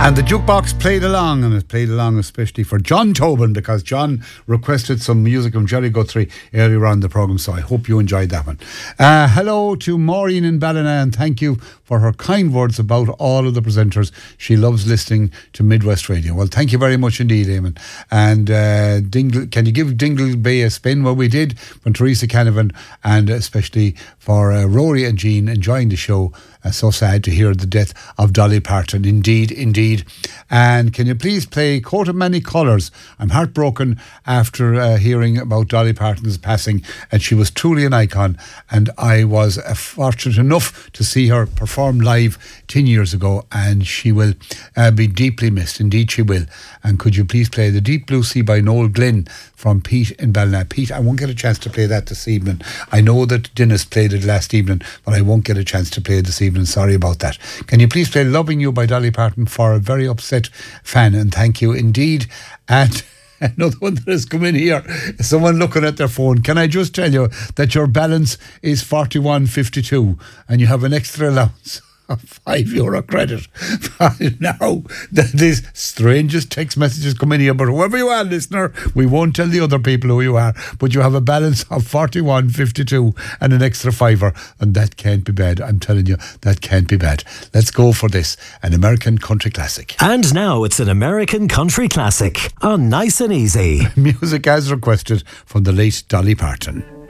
And the jukebox played along, and it played along especially for John Tobin, because John requested some music from Jerry Guthrie earlier on in the programme, so I hope you enjoyed that one. Hello to Maureen in Ballina, and thank you for her kind words about all of the presenters. She loves listening to Midwest Radio. Well, thank you very much indeed, Eamon. And can you give Dingle Bay a spin? Well, we did from Teresa Canavan, and especially for Rory and Jean enjoying the show. So sad to hear the death of Dolly Parton. Indeed, indeed. And can you please play Coat of Many Colours? I'm heartbroken after hearing about Dolly Parton's passing, and she was truly an icon, and I was fortunate enough to see her perform live 10 years ago, and she will be deeply missed. Indeed she will. And could you please play The Deep Blue Sea by Noel Glynn from Pete in Ballina? Pete, I won't get a chance to play that this evening. I know that Dennis played it last evening, but I won't get a chance to play it this evening. Sorry about that. Can you please play Loving You by Dolly Parton for a very upset fan? And thank you indeed. And another one that has come in here, someone looking at their phone. Can I just tell you that your balance is 41.52 and you have an extra allowance of €5 credit? Now, these strangest text messages come in here, but whoever you are, listener, we won't tell the other people who you are, but you have a balance of 41.52 and an extra fiver, and that can't be bad. I'm telling you, that can't be bad. Let's go for this, an American country classic. And now it's an American country classic on Nice and Easy. Music as requested from the late Dolly Parton.